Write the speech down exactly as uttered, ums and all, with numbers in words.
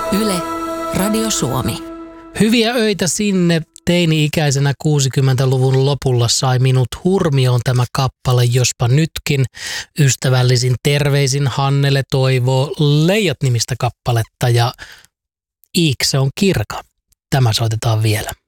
Yle, Radio Suomi. Hyviä öitä sinne. Teini-ikäisenä kuusikymmentäluvun lopulla sai minut hurmioon tämä kappale, jospa nytkin. Ystävällisin terveisin Hannele toivoo Leijat-nimistä kappaletta ja Iikse on kirka. Tämä soitetaan vielä.